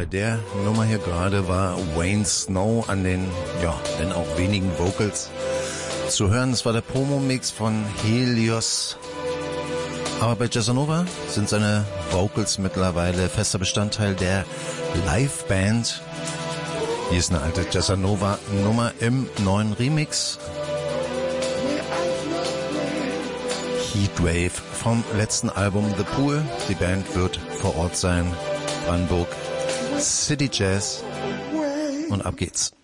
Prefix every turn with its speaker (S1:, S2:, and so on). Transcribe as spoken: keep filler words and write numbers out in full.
S1: bei der Nummer hier gerade war Wayne Snow an den, ja, denn auch wenigen Vocals zu hören. Das war der Promo-Mix von Helios. Aber bei Jazzanova sind seine Vocals mittlerweile fester Bestandteil der Liveband. Hier ist eine alte Jazzanova-Nummer im neuen Remix. Heatwave vom letzten Album The Pool. Die Band wird vor Ort sein. Brandenburg City Jazz. Und ab geht's.